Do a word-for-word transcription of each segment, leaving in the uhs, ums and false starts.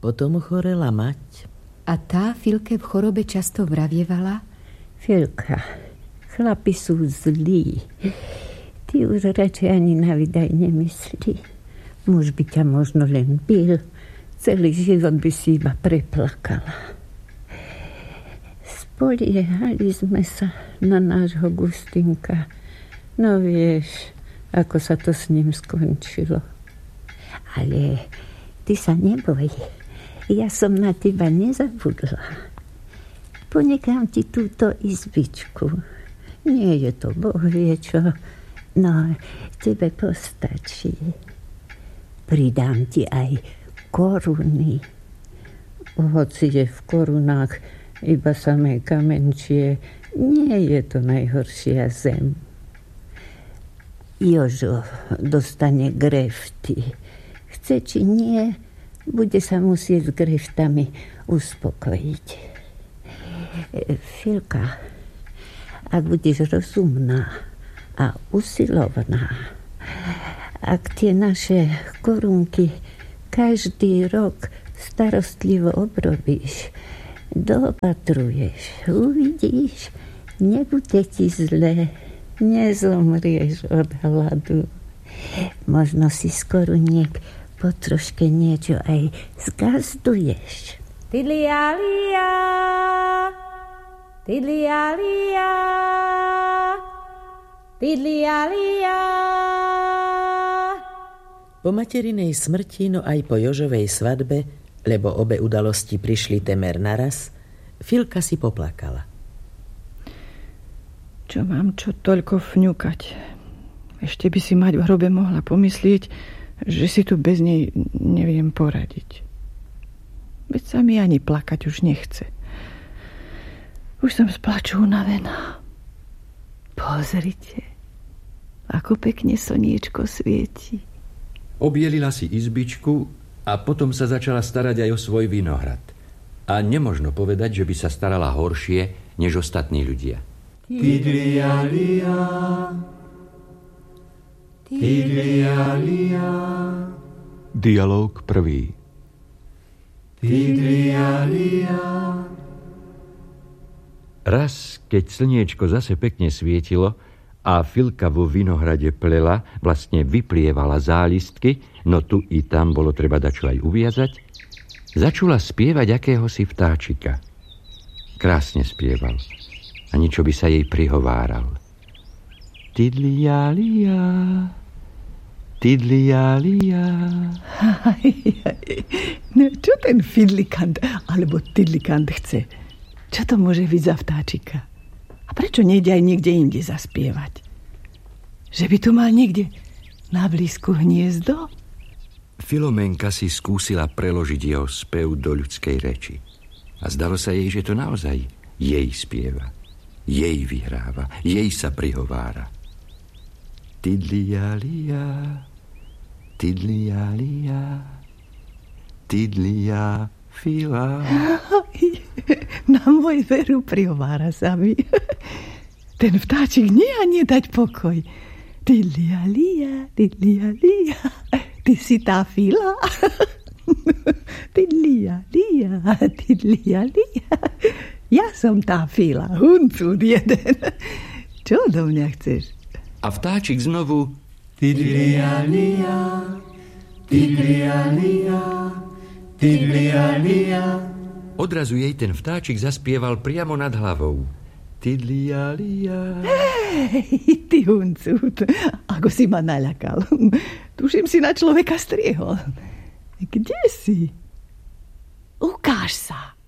Potom chorela mať. A tá Filke v chorobe často vravievala: Filka, chlapi sú zlí. Ty už radšej ani na vydaj nemyslí. Muž by ťa možno len bil. Celý život by si iba preplakala. Spoliehali sme sa na nášho Gustinka. No vieš, ako sa to s ním skončilo. Ale ty sa neboj. Ja som na teba nezabudla. Ponechám ti túto izbičku. Nie je to Boh vie čo, no tebe postačí. Pridám ti aj koruny. Hoci je v korunách iba samé kamenčie, nie je to najhoršia zem. Jožo dostane grefty. Chce či nie, bude sa musieť s greftami uspokojiť. Filka, ak budeš rozumná a usilovná, ak tie naše korunky každý rok starostlivo obrobíš, doopatruješ, uvidíš, nebude ti zle. Nezomrieš od hladu. Možno si z koruniek po troške niečo aj zgazduješ. Tidlialia, tidlialia, tidlialia. Po materinej smrti, no aj po Jožovej svadbe, lebo obe udalosti prišli temer naraz, Filka si poplakala. Čo mám čo toľko fňukať? Ešte by si mať v hrobe mohla pomyslieť, že si tu bez nej neviem poradiť. Veď sa mi ani plakať už nechce. Už som z plaču unavená. Pozrite, ako pekne slniečko svieti. Obielila si izbičku a potom sa začala starať aj o svoj vinohrad. A nemožno povedať, že by sa starala horšie než ostatní ľudia. Tidlialia, tidlialia. Dialóg prvý. Tidlialia. Raz, keď slniečko zase pekne svietilo a Filka vo vinohrade plela, vlastne vyplievala zálistky, no tu i tam bolo treba dačo aj uviazať, začula spievať akéhosi vtáčika. Krásne spieval. A ničo by sa jej prihováral. Tidlialia, tidlialia. No, čo ten fidlikant alebo tidlikant chce? Čo to môže byť za vtáčika? A prečo nejde aj niekde inde zaspievať? Že by tu mal niekde na blízku hniezdo? Filomenka si skúsila preložiť jeho spev do ľudskej reči. A zdalo sa jej, že to naozaj jej spieva. Jej vyhráva, jej sa prihovára. Tidlialia, tidlialia, tidlia fila. Na môj veru prihovára sa mi. Ten vtáčik nie a nie dať pokoj. Tidlialia, tidlialia, ty si tá fila. Tidlialia, tidlialia. Ja som tá fila, huncúd jeden. Čo do mňa chceš? A vtáčik znovu Tidlialia, tidlialia, tidlialia. Odrazu jej ten vtáčik zaspieval priamo nad hlavou. Tidlialia. Hej, ty huncúd, ako si ma naľakal. Tuším, si na človeka striehol. Kde si? Ukáž sa.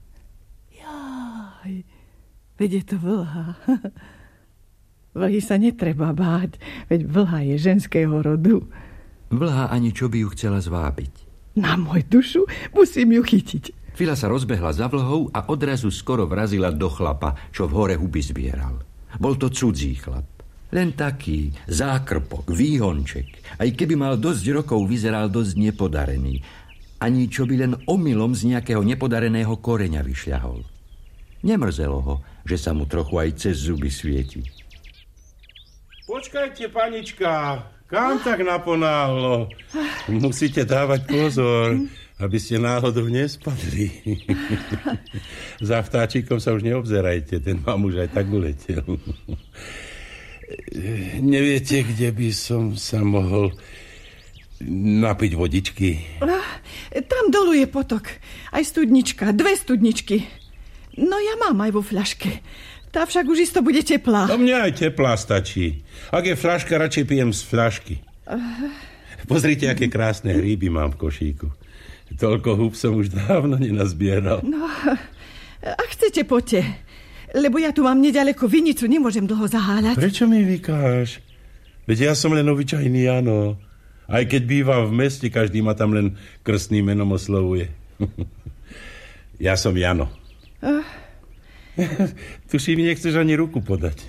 Veď je to vlha. Vlhy sa netreba báť, veď vlha je ženského rodu. Vlha ani čo by ju chcela zvábiť. Na môj dušu musím ju chytiť. Fila sa rozbehla za vlhou a odrazu skoro vrazila do chlapa, čo v hore huby zbieral. Bol to cudzí chlap. Len taký zákrpok, výhonček. Aj keby mal dosť rokov, vyzeral dosť nepodarený. Ani čo by len omylom z nejakého nepodareného koreňa vyšľahol. Nemrzelo ho, že sa mu trochu aj cez zuby svieti. Počkajte, panička, kam tak naponáhlo? Musíte dávať pozor. aby ste náhodou nespadli. Za vtáčikom sa už neobzerajte, ten vám už aj tak uletel. Neviete, kde by som sa mohol napiť vodičky? Tam dolu je potok. Aj studnička, dve studničky. No ja mám aj vo fľaške. Tá však už isto bude teplá. No mne aj teplá stačí. Ak je fľaška, radšej pijem z fľašky. Pozrite, aké krásne hríby mám v košíku. Toľko húb som už dávno nenazbieral. No, ak chcete, poďte. Lebo ja tu mám nedaleko vinicu, nemôžem dlho zaháľať. Prečo mi vykáš? Veď ja som len obyčajný Jano. Aj keď bývam v meste, každý ma tam len krstným menom oslovuje. Ja som Jano. Uh. Tuším, nechceš ani ruku podať.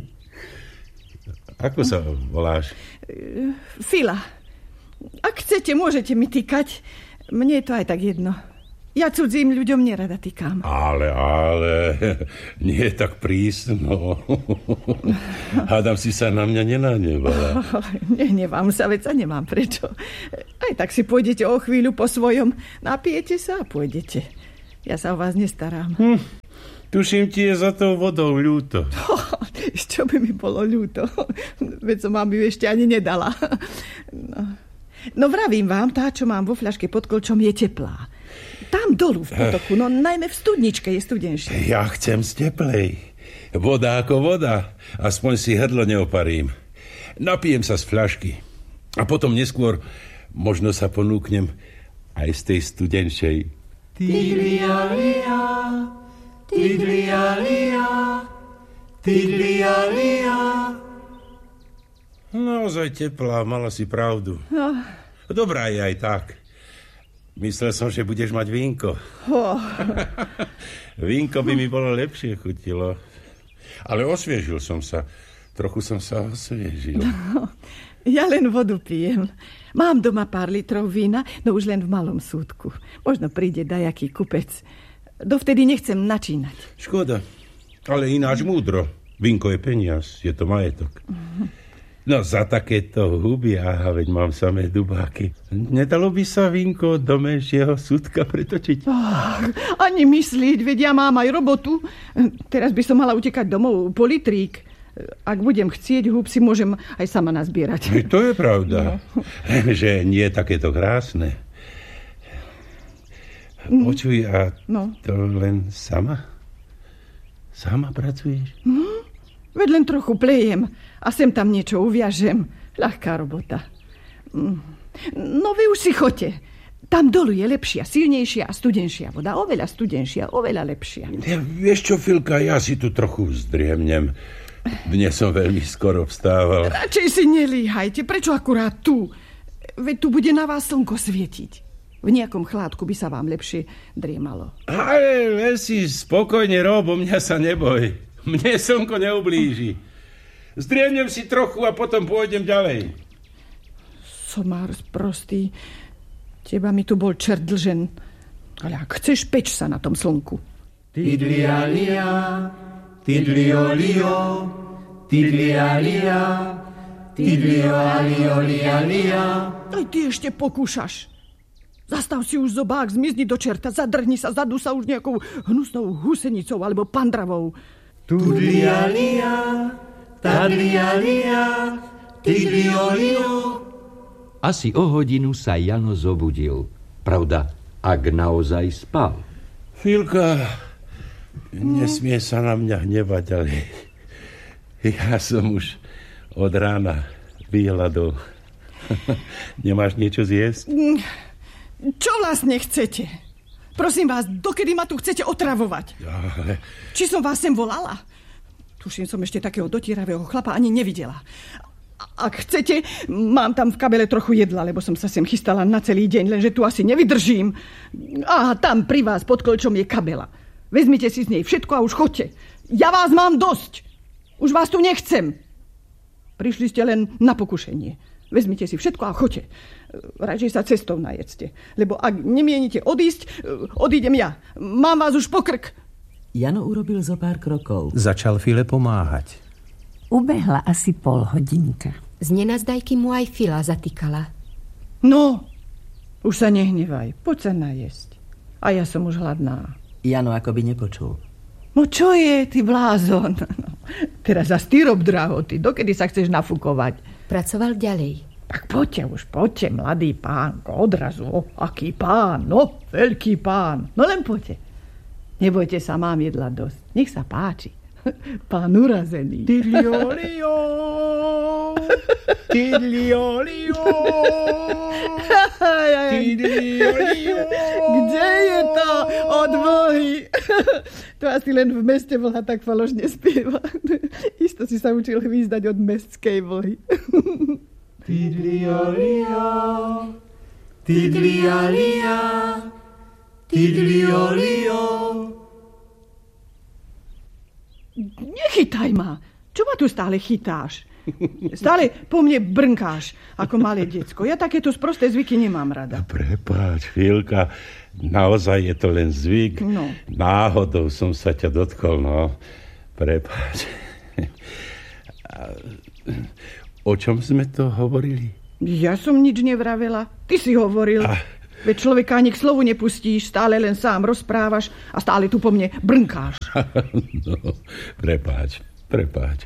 Ako sa voláš? Fila. Ak chcete, môžete mi týkať. Mne je to aj tak jedno. Ja cudzím ľuďom nerada týkam. Ale, ale, nie je tak prísno. Hádam, si sa na mňa nenahnevala. Nehnevám sa, veď sa nemám prečo. Aj tak si pôjdete o chvíľu po svojom. Napijete sa a pôjdete. Ja sa o vás nestarám. Hm. Tuším, ti je za tou vodou ľúto. Oh, čo by mi bolo ľúto? Veď som vám ju ešte ani nedala. No. no vravím vám, tá, čo mám vo fľaške pod kolčom, je teplá. Tam dolu v potoku, no najmä v studničke je studenšie. Ja chcem z teplej. Voda ako voda. Aspoň si hrdlo neoparím. Napijem sa z fľašky. A potom neskôr možno sa ponúknem aj z tej studenšej. Tidlialia, tidlialia, tidlialia. Naozaj teplá, mala si pravdu. No. Dobrá je aj tak. Myslel som, že budeš mať vínko. Oh. Vínko by mi bolo lepšie chutilo. Ale osviežil som sa. Trochu som sa osviežil. No, ja len vodu pijem. Mám doma pár litrov vína, no už len v malom súdku. Možno príde dajaký kupec. Dovtedy nechcem načínať. Škoda, ale ináč múdro. Vínko je peniaz, je to majetok. Uh-huh. No za takéto huby, aha, veď mám samé dubáky. Nedalo by sa vínko do menšieho súdka pretočiť? Oh, ani myslieť, veď ja mám aj robotu. Teraz by som mala utekať domov po litrík. Ak budem chcieť húb, si môžem aj sama nazbierať. To je pravda, no. Že nie je takéto krásne. Počuj, a no. To len sama? Sama pracuješ? Hm? Veď len trochu plejem a sem tam niečo uviažem. Ľahká robota. No vy už si choďte. Tam dolu je lepšia, silnejšia a studenšia voda. Oveľa studenšia, oveľa lepšia. Ja, vieš čo, Filka, ja si tu trochu zdriemnem. Dnes som veľmi skoro vstával. Radšej si nelíhajte. Prečo akurát tu? Veď tu bude na vás slnko svietiť. V nejakom chládku by sa vám lepšie driemalo. Ale len si spokojne rob, o mňa sa neboj. Mne slnko neublíži. Zdriemnem si trochu a potom pôjdem ďalej. Somár sprostý. Teba mi tu bol čert dlžen. Ale ak chceš, peč sa na tom slnku. Tidlialia, tidliolio, tidlialia, tidlioliolialia. Aj ty ešte pokúšaš. Zastav si už zobák, zmizni do čerta, zadrhni sa, zadú sa už nejakou hnusnou husenicou alebo pandravou. Tudlialia, tadlialia, tidliolio. Asi o hodinu sa Jano zobudil. Pravda, ak naozaj spal. Filka, nesmie sa na mňa hnevať, ale ja som už od rána vyhľadol. Nemáš niečo zjesť? Čo vlastne chcete? Prosím vás, dokedy ma tu chcete otravovať? Ale... Či som vás sem volala? Tuším, som ešte takého dotieravého chlapa ani nevidela. Ak chcete, mám tam v kabele trochu jedla, lebo som sa sem chystala na celý deň, lenže tu asi nevydržím. A tam pri vás pod kolčom je kabela. Vezmite si z nej všetko a už chodte. Ja vás mám dosť. Už vás tu nechcem. Prišli ste len na pokušenie. Vezmite si všetko a choďte. Radšej sa cestou najedzte. Lebo ak nemienite odísť, odídem ja. Mám vás už po krk. Jano urobil zo pár krokov. Začal File pomáhať. Ubehla asi pol hodinka. Z nenazdajky mu aj Fila zatýkala. No, Už sa nehnevaj, poď sa najesť. A ja som už hladná. Jano akoby nepočul. No čo je, ty blázon? No, teraz zas ty rob drahoty. Dokedy sa chceš nafúkovať? Pracoval ďalej. Tak poďte už, poďte, mladý pánko, odrazu. O, aký pán, no, veľký pán. No len poďte. Nebojte sa, mám jedla dosť. Nech sa páči. Pán urazený. Tidliolio, tidliolio, tidliolio. Kde je to od Vlhy? To asi len v meste Vlha tak falošne spieva. Isto si sa učil hvízdať od mestskej Vlhy. Tidliolio, tidlialia, tidliolio. Nechytaj ma. Čo ma tu stále chytáš? Stále po mne brnkáš, ako malé decko. Ja takéto sprosté zvyky nemám rada. Prepáč, Filka, naozaj je to len zvyk. No. Náhodou som sa ťa dotkol, no. Prepáč. O čom sme to hovorili? Ja som nič nevravela. Ty si hovoril. Ah. Veď človeka ani k slovu nepustíš, stále len sám rozprávaš a stále tu po mne brnkáš. No, prepáč, prepáč.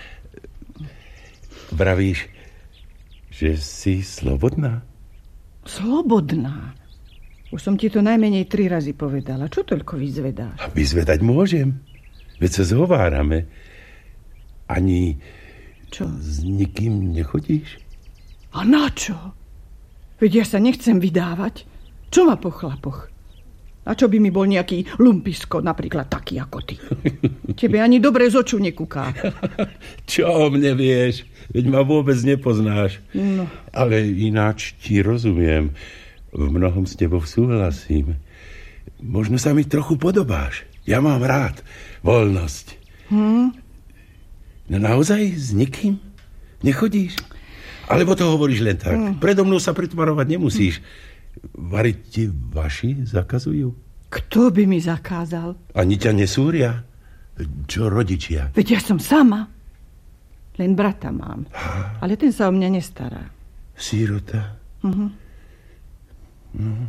Vravíš, že si slobodná? Slobodná? Už som ti to najmenej tri razy povedala. Čo toľko vyzvedáš? A vyzvedať môžem. Veď sa zhovárame. Ani čo? S nikým nechodíš? A na čo? Veď ja sa nechcem vydávať. Čo má po chlapoch? A čo by mi bol nejaký lumpisko, napríklad taký ako ty? Tebe ani dobre z oču nekúká. Čo o mne vieš? Veď ma vôbec nepoznáš. No. Ale ináč ti rozumiem. V mnohom s tebou súhlasím. Možno sa mi trochu podobáš. Ja mám rád voľnosť. Hm? No naozaj s nikým nechodíš? Alebo to hovoríš len tak? Mm. Predo mnou sa pretvarovať nemusíš. Variť ti vaši zakazujú? Kto by mi zakázal? Ani ťa nesúria? Čo rodičia? Veď ja som sama. Len brata mám. Ale ten sa o mňa nestará. Sírota? Uh-huh. No.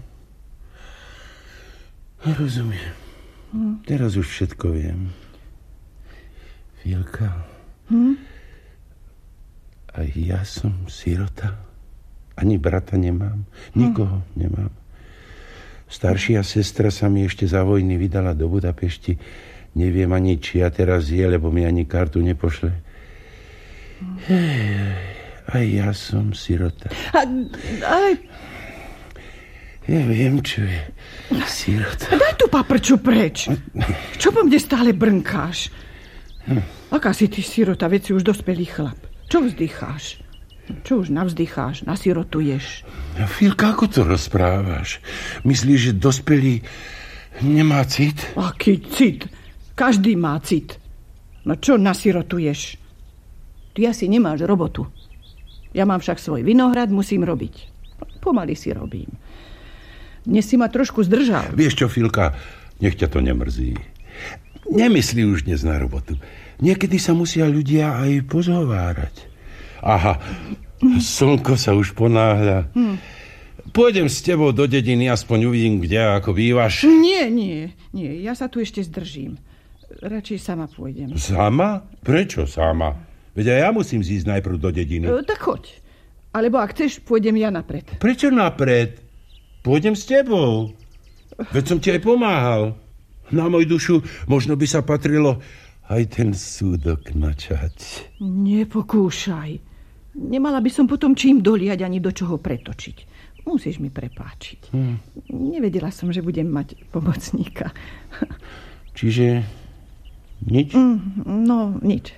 Rozumiem. Uh. Teraz už všetko viem. Filka. Hm? A ja som sirota. Ani brata nemám. Nikoho hm. nemám. Staršia sestra sa mi ešte za vojny vydala do Budapešti. Neviem ani, či ja teraz je, lebo mi ani kartu nepošle. Hm. A ja som sirota. A, ale... Ja viem, čo je sirota. Daj tu paprču preč. Čo po mne stále brnkáš? Hm. Aká si ty sirota, veď si už dospelý chlap. Čo vzdycháš? Čo už navzdycháš, nasirotuješ? Filka, ako to rozprávaš? Myslíš, že dospelý nemá cit? Aký cit? Každý má cit. No čo nasirotuješ? Ty asi nemáš robotu. Ja mám však svoj vinohrad, musím robiť. Pomaly si robím. Dnes si ma trošku zdržal. Vieš čo, Filka, nech ťa to nemrzí. Nemyslí už dnes na robotu. Niekedy sa musia ľudia aj pozhovárať. Aha, slnko sa už ponáhľa. Hm. Pôjdem s tebou do dediny, aspoň uvidím, kde a ako bývaš. Nie, nie, nie, ja sa tu ešte zdržím. Radšej sama pôjdem. Sama? Prečo sama? Veď aj ja musím zísť najprv do dediny. E, tak choď. Alebo ak chceš, pôjdem ja napred. Prečo napred? Pôjdem s tebou. Veď som ti aj pomáhal. Na moju dušu možno by sa patrilo aj ten súdok načať. Nepokúšaj. Nemala by som potom čím doliať ani do čoho pretočiť. Musíš mi prepáčiť. Hmm. Nevedela som, že budem mať pomocníka. Čiže nič? No, nič.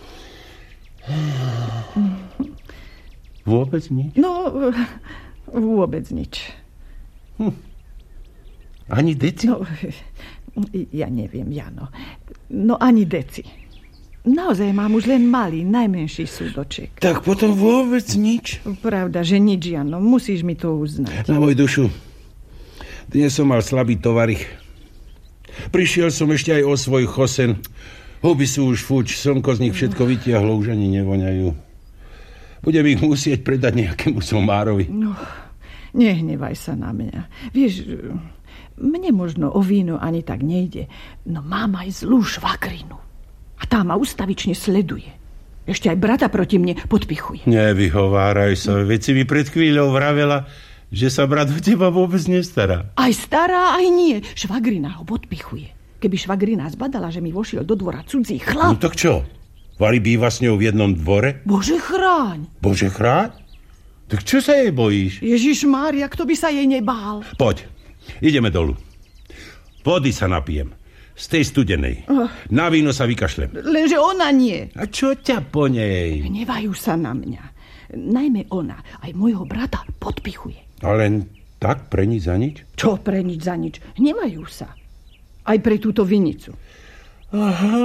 Vôbec nič? No, vôbec nič. Hm. Ani deci? No, ja neviem, Jano. No ani deci. Naozaj mám už len malý, najmenší súdoček. Tak potom vôbec nič? Pravda, že nič, Jano. Musíš mi to uznať. Na moju dušu. Dnes som mal slabý tovarich. Prišiel som ešte aj o svoj chosen. Huby sú už fuč, slnko z nich všetko vytiahlo, už ani nevoňajú. Budem ich musieť predať nejakému somárovi. No, nehnevaj sa na mňa. Vieš, mne možno o víno ani tak nejde, no mám aj zlú švagrinu. A tá ma ustavične sleduje. Ešte aj brata proti mne podpichuje. Nevyhováraj sa, veď si mi pred chvíľou vravela, že sa brat o teba vôbec nestará. Aj stará, aj nie. Švagrina ho podpichuje. Keby švagrina zbadala, že mi vošiel do dvora cudzí chlap... No tak čo? Vali býva s ňou v jednom dvore? Bože chráň. Bože chráň? Tak čo sa jej bojíš? Ježišmária, kto by sa jej nebál? Poď, ideme dolu. Vody sa napijem. Z tej studenej. Uh. Na víno sa vykašlem. Lenže ona nie. A čo ťa po nej? Hnevajú sa na mňa. Najmä ona. Aj môjho brata podpichuje. A len tak pre nič za nič? Čo pre nič za nič? Hnevajú sa. Aj pre túto vinicu. Aha.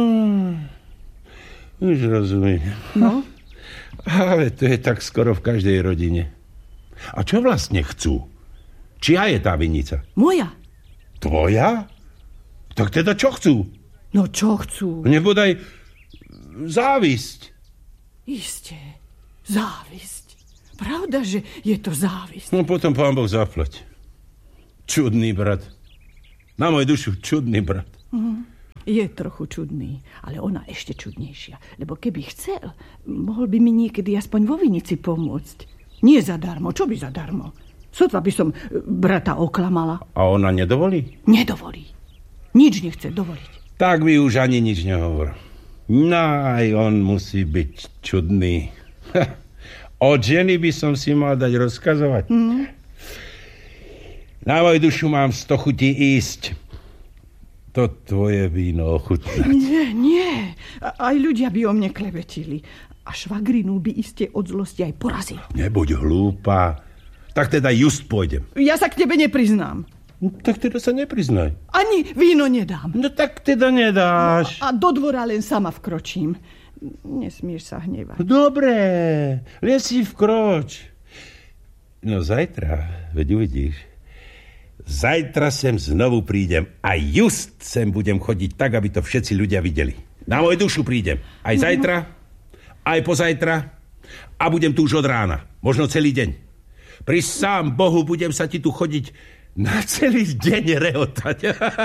Už rozumiem. No? Ale to je tak skoro v každej rodine. A čo vlastne chcú? Čia je tá vinica? Moja. Tvoja? Tak teda čo chcú? No čo chcú? Nebodaj závisť. Isté, závisť. Pravda, že je to závisť. No potom pán Boh zaplať. Čudný brat. Na moju dušu čudný brat. Uh-huh. Je trochu čudný, ale ona ešte čudnejšia. Lebo keby chcel, mohol by mi niekedy aspoň vo vinici pomôcť. Nie zadarmo, čo by zadarmo? Sotva by som brata oklamala. A ona nedovolí? Nedovolí. Nič nechce dovoliť. Tak mi už ani nič nehovor. No aj on musí byť čudný. Od ženy by som si mal dať rozkazovať. Mm. Na moju dušu mám sto chutí ísť. To tvoje víno ochutnať. Nie, nie. Aj ľudia by o mne klebetili. A švagrinu by iste od zlosti aj porazil. Nebuď hlúpa. Tak teda just pôjdem. Ja sa k tebe nepriznám. No, tak teda sa nepriznaj. Ani víno nedám. No tak teda nedáš. No, a do dvora len sama vkročím. Nesmieš sa hnevať. Dobre, len si vkroč. No zajtra, veď uvidíš. Zajtra sem znovu prídem a just sem budem chodiť tak, aby to všetci ľudia videli. Na moju dušu prídem. Aj zajtra, aj pozajtra a budem tu už od rána. Možno celý deň. Pri sám Bohu budem sa ti tu chodiť na celý deň rehotať.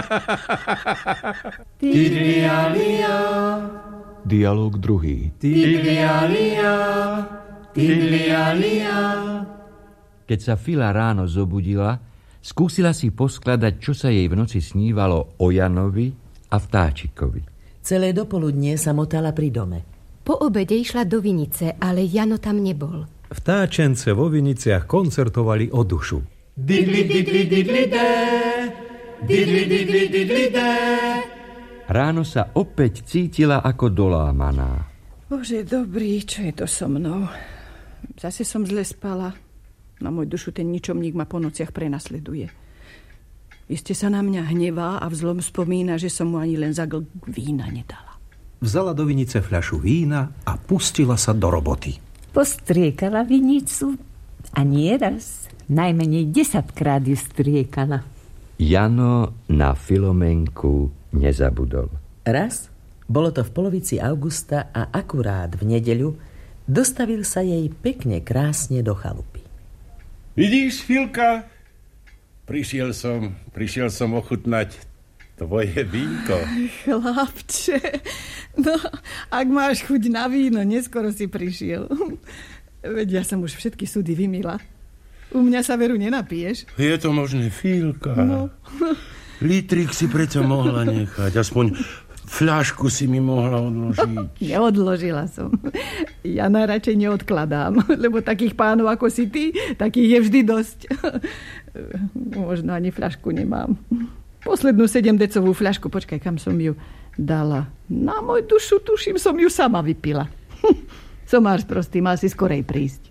Tidlialia. Dialóg druhý. Tidlialia. Tidlialia. Keď sa Fila ráno zobudila, skúsila si poskladať, čo sa jej v noci snívalo o Janovi a vtáčikovi. Celé dopoludnie sa motala pri dome. Po obede išla do vinice, ale Jano tam nebol. Vtáčence vo viniciach koncertovali o dušu. Didli, didli, didli, dé. Didli, didli, didli, dé. Ráno sa opäť cítila ako dolámaná. Bože, dobrý, čo je to so mnou? Zase som zle spala. Na môj dušu ten ničomník ma po nociach prenasleduje. Iste sa na mňa hnevá a vzlom spomína, že som mu ani len za glk vína nedala. Vzala do vinice fľašu vína a pustila sa do roboty. Postriekala vinicu a nieraz, najmenej desaťkrát ju striekala. Jano na Filomenku nezabudol. Raz, bolo to v polovici augusta a akurát v nedeľu, dostavil sa jej pekne krásne do chalupy. Vidíš, Filka? Prišiel som, prišiel som ochutnať tvoje vínko. Chlapče, no, ak máš chuť na víno, neskoro si prišiel. Veď ja som už všetky súdy vymila. U mňa sa veru nenapiješ. Je to možné, Filka. No. Litrik si preto mohla nechať. Aspoň fľašku si mi mohla odložiť. Neodložila som. Ja najradšej neodkladám, lebo takých pánov ako si ty, takých je vždy dosť. Možno ani fľašku nemám. Poslednú sedemdecovú fľašku, počkaj, kam som ju dala. Na môj dušu, tuším, som ju sama vypila. Somář prostý, mal si skorej prísť.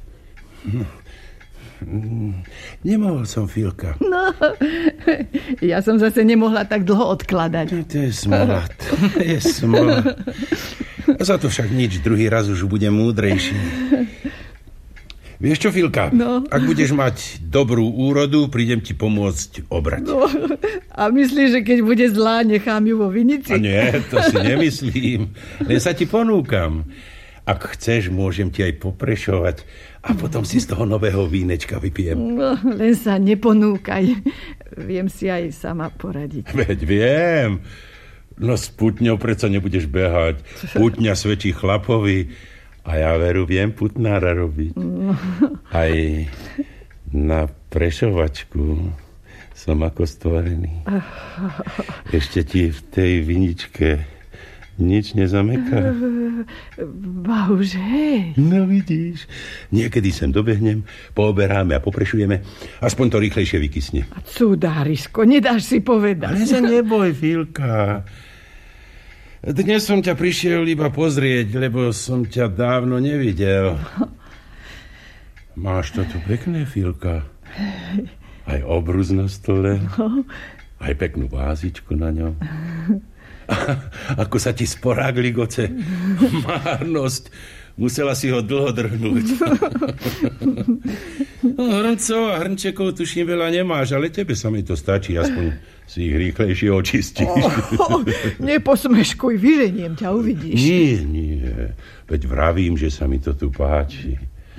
Nemohol som, Filka. No, ja som zase nemohla tak dlho odkladať. To je smola, to je smola. A za to však nič, druhý raz už budem múdrejší. Vieš čo, Filka? No. Ak budeš mať dobrú úrodu, prídem ti pomôcť obrať. No, a myslíš, že keď bude zlá, nechám ju vo vinici? A nie, to si nemyslím. Len sa ti ponúkam. Ak chceš, môžem ti aj poprešovať a potom si z toho nového vínečka vypijem. No, len sa neponúkaj. Viem si aj sama poradiť. Veď viem. No s putňou predsa nebudeš behať. Putňa svedčí chlapovi a ja veru viem putnára robiť. No. Aj na prešovačku som ako stvorený. Ešte ti v tej viničke nič nezameká? Bože. No vidíš, niekedy sem dobehnem, pooberáme a poprešujeme, aspoň to rýchlejšie vykysne. A cudárisko, nedáš si povedať. Ale sa neboj, Filka. Dnes som ťa prišiel iba pozrieť, lebo som ťa dávno nevidel. Máš to tu pekné, Filka. Aj obrus na stole, aj peknú vázičku na ňom. Ako sa ti sporák ligoce. Márnosť. Musela si ho dlho drhnúť. No, hrncov a hrnčekov tuším veľa nemáš, ale tebe sa mi to stačí, aspoň si ich rýchlejšie očistíš. Oh, oh, neposmeškuj, vyženiem ťa, uvidíš. Nie, nie. Veď vravím, že sa mi to tu páči.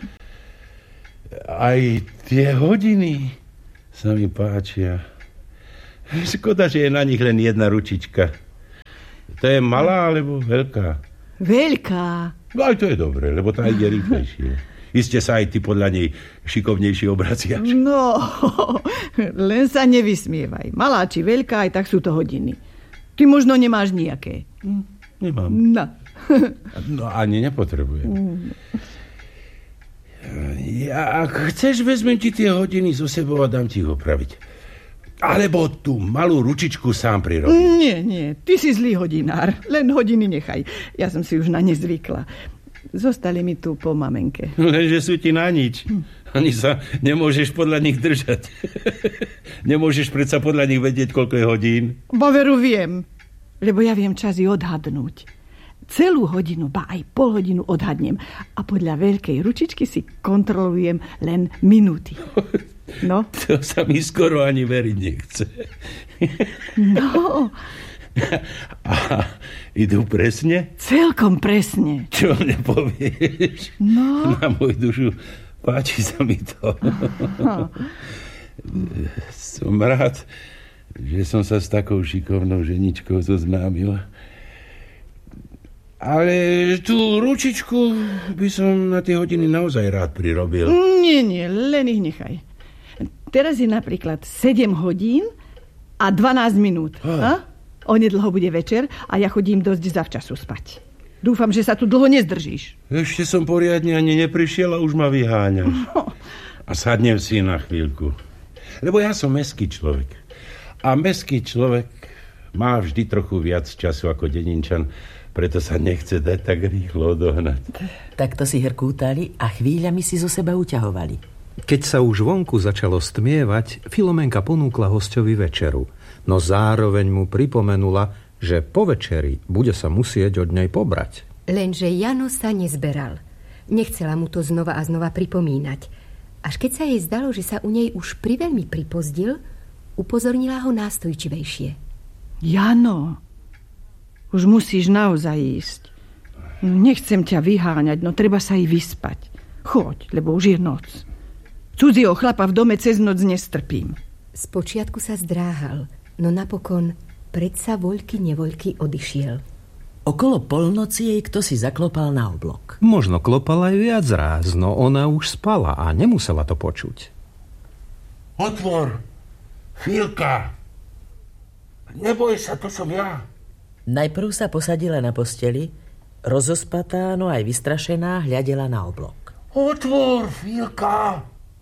Aj tie hodiny sa mi páčia. Škoda, že je na nich len jedna ručička. To je malá, alebo veľká? Veľká. No aj to je dobré, lebo tá ide rýchlejšie. Iste sa aj ty podľa nej šikovnejšie obraciaš. No, len sa nevysmievaj. Malá či veľká, aj tak sú to hodiny. Ty možno nemáš nejaké. Nemám. No. No ani nepotrebujem. Ja, ak chceš, vezmem ti tie hodiny zo sebou a dám ti ich opraviť. Alebo tú malú ručičku sám prirobím. Nie, nie, ty si zlý hodinár. Len hodiny nechaj. Ja som si už na ne zvykla. Zostali mi tu po mamenke. Lenže sú ti na nič. Ani sa nemôžeš podľa nich držať. Nemôžeš predsa podľa nich vedieť, koľko je hodín. Bo veru viem, lebo ja viem časy odhadnúť. Celú hodinu, ba aj pol hodinu odhadnem. A podľa veľkej ručičky si kontrolujem len minúty. No? To sa mi skoro ani veriť nechce. No. A idú presne? Celkom presne. Čo mne povieš? No. Na môj dušu páči sa mi to. No. Som rád, že som sa s takou šikovnou ženičkou zoznámil. Ale tú ručičku by som na tie hodiny naozaj rád prirobil. Nie, nie, len ich nechaj. Teraz je napríklad sedem hodín a dvanásť minút. A? Onedlho bude večer a ja chodím dosť zavčasu spať. Dúfam, že sa tu dlho nezdržíš. Ešte som poriadne ani neprišiel a už ma vyháňaš. No. A sadnem si na chvíľku. Lebo ja som mestský človek. A mestský človek má vždy trochu viac času ako dedinčan, preto sa nechce dať tak rýchlo odohnať. Takto si hrkútali a chvíľami si zo seba uťahovali. Keď sa už vonku začalo stmievať, Filomenka ponúkla hosťovi večeru, no zároveň mu pripomenula, že po večeri bude sa musieť od nej pobrať. Lenže Jano sa nezberal. Nechcela mu to znova a znova pripomínať. Až keď sa jej zdalo, že sa u nej už priveľmi pripozdil, upozornila ho nástojčivejšie. Jano, už musíš naozaj ísť. No, nechcem ťa vyháňať, no treba sa i vyspať. Choď, lebo už je noc. Cudzieho chlapa v dome cez noc nestrpím. Spočiatku sa zdráhal, no napokon predsa voľky nevoľky odišiel. Okolo polnoci jej kto si zaklopal na oblok. Možno klopal aj viac ráz, no ona už spala a nemusela to počuť. Otvor! Filka! Neboj sa, to som ja. Najprv sa posadila na posteli, rozospatá, no aj vystrašená, hľadela na oblok. Otvor, Filka!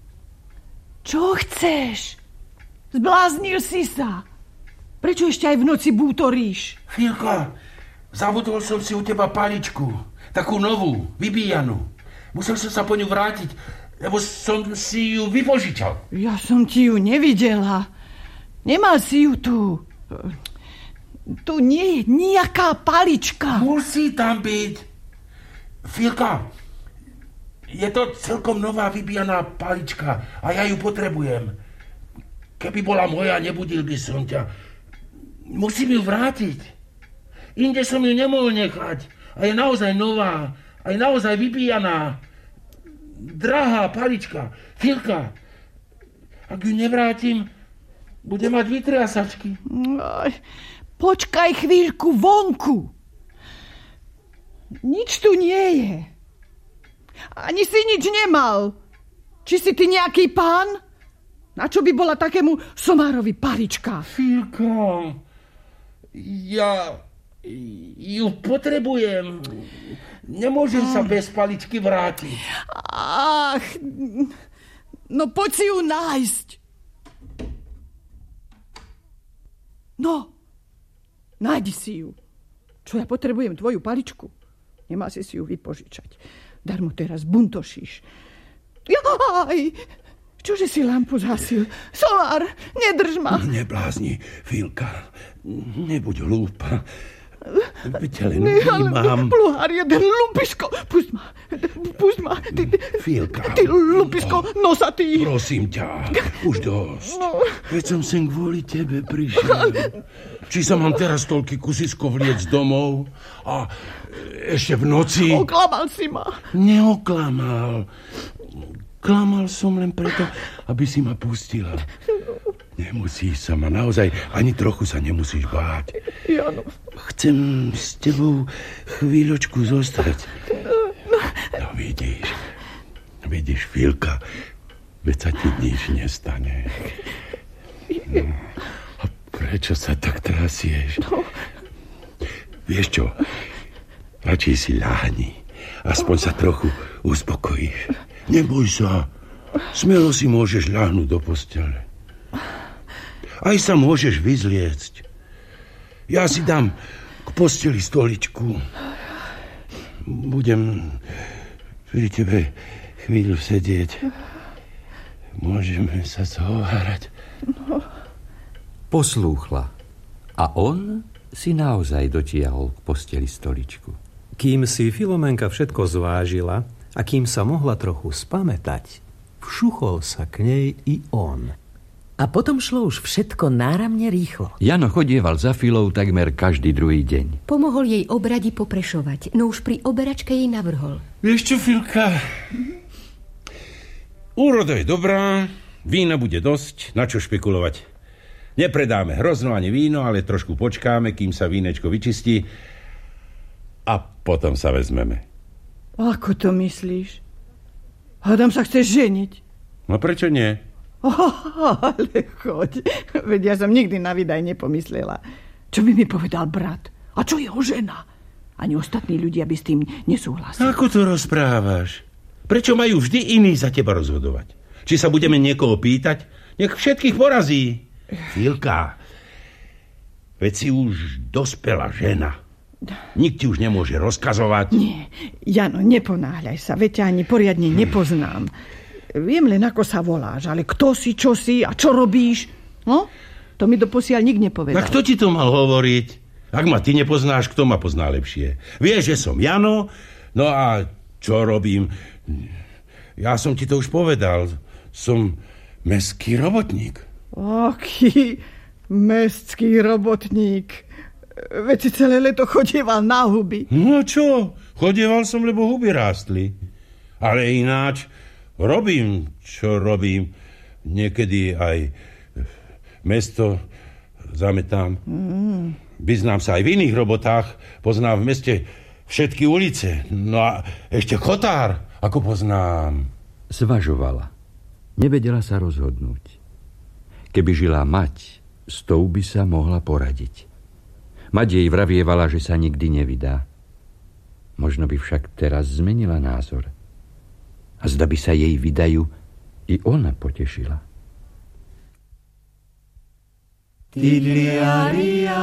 Čo chceš? Zbláznil si sa. Prečo ešte aj v noci bútoríš? Filka, zabudol som si u teba paličku. Takú novú, vybíjanú. Musel som sa po ňu vrátiť, lebo som si ju vypožičal. Ja som ti ju nevidela. Nemal si ju tu. Tu nie je nejaká palička. Musí tam byť. Filka, je to celkom nová vybíjaná palička a ja ju potrebujem. Keby bola moja, nebudil by som ťa. Musím ju vrátiť. Inde som ju nemohol nechať. A je naozaj nová Aj naozaj vybíjaná. Drahá palička. Filka, ak ju nevrátim, bude mať vytriasačky. Počkaj chvíľku vonku. Nič tu nie je. Ani si nič nemal. Či si ty nejaký pán? Na čo by bola takému somárovi palička? Filka, ja ju potrebujem. Nemôžem sa bez paličky vrátiť. Ach, no poď si ju nájsť. No, nájdi si ju. Čo ja potrebujem tvoju paličku? Nemá si si ju vypožičať. Darmo teraz buntošíš. Jaj! Čože si lampu zhasil? Somár, nedrž ma. Neblázni, Filka. Nebuď hlúpa. Veď len vnímam. Pluhár jeden, lupisko. Pusť ma, pusť ma. Ty, Filka. Ty lupisko, no, nosatý. Prosím ťa, už dosť. No. Veď som sem kvôli tebe prišiel. Či sa mám teraz toľky kusisko vliec domov a ešte v noci... Oklamal si ma. Neoklamal. Klamal som len preto, aby si ma pustila. Nemusíš sa ma, naozaj ani trochu sa nemusíš báť. Jano. Chcem s tebou chvíľočku zostať. No vidíš, vidíš, Filka, veď sa ti nič nestane. No, a prečo sa tak trasieš? No. Vieš čo, radšej si ľahni, aspoň sa trochu uspokojíš. Neboj sa, smelo si môžeš ľahnúť do postele. Aj sa môžeš vyzliecť. Ja si dám k posteli stoličku. Budem pri tebe chvíľu sedieť. Môžeme sa zhovárať. Poslúchla. A on si naozaj dotiahol k posteli stoličku. Kým si Filomenka všetko zvážila a kým sa mohla trochu spamätať, všuchol sa k nej i on. A potom šlo už všetko náramne rýchlo. Jano chodieval za Filou takmer každý druhý deň. Pomohol jej obradi poprešovať, no už pri oberačke jej navrhol. Vieš čo, Filka? Úroda je dobrá, vína bude dosť, na čo špekulovať. Nepredáme hrozno ani víno, ale trošku počkáme, kým sa vínečko vyčistí a potom sa vezmeme. Ako to myslíš? Hádam sa chceš ženiť. No prečo nie? Oh, ale choď. Veď ja som nikdy na vydaj nepomyslela. Čo by mi povedal brat? A čo jeho žena? Ani ostatní ľudia by s tým nesúhlasili. Ako to rozprávaš? Prečo majú vždy iní za teba rozhodovať? Či sa budeme niekoho pýtať? Nech všetkých porazí. Filka, veď si už dospelá žena. Nik ti už nemôže rozkazovať. Nie, Jano, neponáhľaj sa, veď ťa ani poriadne nepoznám. Viem len, ako sa voláš, ale kto si, čo si a čo robíš? No, to mi doposiaľ nik nepovedal. A kto ti to mal hovoriť? Ak ma ty nepoznáš, kto ma pozná lepšie? Vieš, že som Jano, no a čo robím? Ja som ti to už povedal. Som mestský robotník. Aký mestský robotník? Veď si celé leto chodieval na huby. No čo? Chodieval som, lebo huby rástli. Ale ináč robím, čo robím. Niekedy aj mesto zametám. Mm. Vyznám sa aj v iných robotách. Poznám v meste všetky ulice. No a ešte chotár, ako poznám. Zvažovala. Nevedela sa rozhodnúť. Keby žila mať, s tou by sa mohla poradiť. Mať jej vravievala, že sa nikdy nevydá. Možno by však teraz zmenila názor. A zda by sa jej vydajú, i ona potešila. Tidlialia.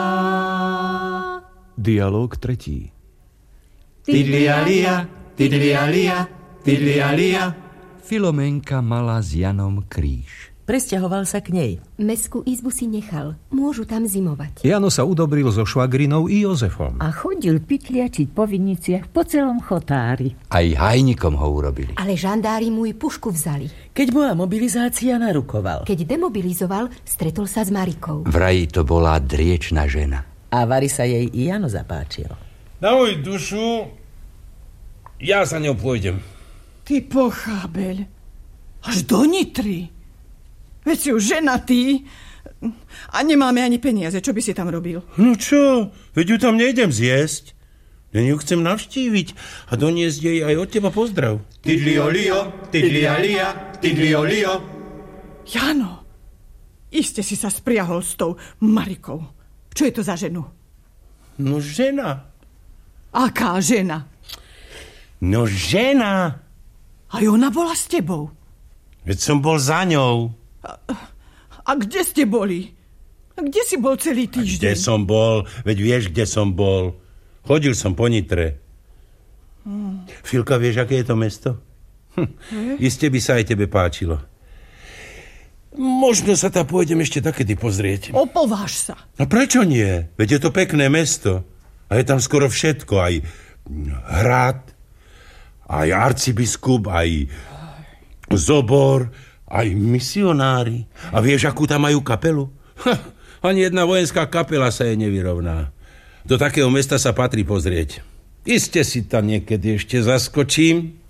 Dialóg tretí. Tidlialia, tidlialia, tidlialia. Filomenka mala s Janom kríž. Presťahoval sa k nej. Mestskú izbu si nechal. Môžu tam zimovať. Jano sa udobril so švagrinou i Jozefom. A chodil pytliačiť po viniciach po celom chotári. Aj hajnikom ho urobili. Ale žandári mu i pušku vzali. Keď bola mobilizácia, narukoval. Keď demobilizoval, stretol sa s Marikou. Vraj to bola driečna žena. A vari sa jej i Jano zapáčil. Na moju dušu, Ja za ňou pôjdem. Ty pochábeľ. Až do Nitry. Veď si už ženatý a nemáme ani peniaze. Čo by si tam robil? No čo? Veď ju tam nejdem zjesť. Ja ju chcem navštíviť a doniesť jej aj od teba pozdrav. Tidliolio, tidlialia, tidliolio. Jano, iste si sa spriahol s tou Marikou. Čo je to za ženu? No žena. Aká žena? No žena. Aj ona bola s tebou. Veď som bol za ňou. A, a kde ste boli? A kde si bol celý týždeň? A kde som bol? Veď vieš, kde som bol. Chodil som po Nitre. Hmm. Filka, vieš, aké je to mesto? Hm. Hmm. Iste by sa aj tebe páčilo. Možno sa tam pôjdem ešte takedy pozrieť. Opováž sa. No prečo nie? Veď je to pekné mesto. A je tam skoro všetko. Aj hrad, aj arcibiskup, aj zobor, aj misionári. A vieš, akú tam majú kapelu? Ha, ani jedna vojenská kapela sa jej nevyrovná. Do takého mesta sa patrí pozrieť. Iste si tam niekedy ešte zaskočím.